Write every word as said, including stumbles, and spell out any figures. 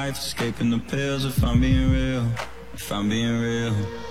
life, escaping the pills if I'm being real, if I'm being real.